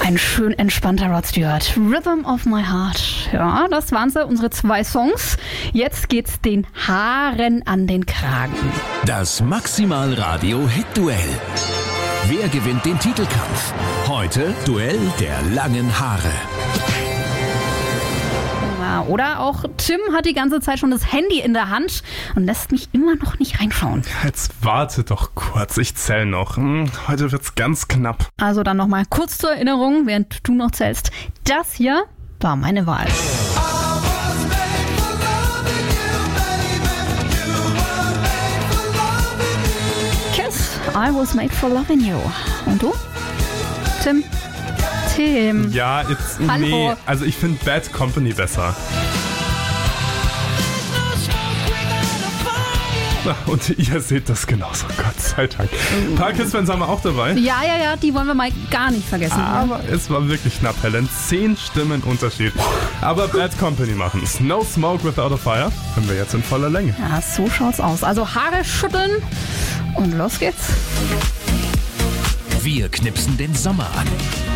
Ein schön entspannter Rod Stewart. Rhythm of my heart. Ja, das waren sie, unsere 2 Songs. Jetzt geht's den Haaren an den Kragen. Das Maximal Radio Hit-Duell. Wer gewinnt den Titelkampf? Heute Duell der langen Haare. Ja, oder auch Tim hat die ganze Zeit schon das Handy in der Hand und lässt mich immer noch nicht reinschauen. Jetzt warte doch kurz, ich zähle noch. Heute wird's ganz knapp. Also dann nochmal kurz zur Erinnerung, während du noch zählst. Das hier war meine Wahl. Kiss, I was made for loving you. Und du? Tim? Ja, jetzt, Hallo. nee, also ich finde Bad Company besser. Und ihr seht das genauso, Gott sei Dank. Ein paar Kiss-Fans haben wir auch dabei. Ja, die wollen wir mal gar nicht vergessen. Aber es war wirklich knapp, Helen. 10 Stimmen Unterschied. Aber Bad Company machen es. No Smoke Without a Fire. Können wir jetzt in voller Länge. Ja, so schaut's aus. Also Haare schütteln und los geht's. Wir knipsen den Sommer an.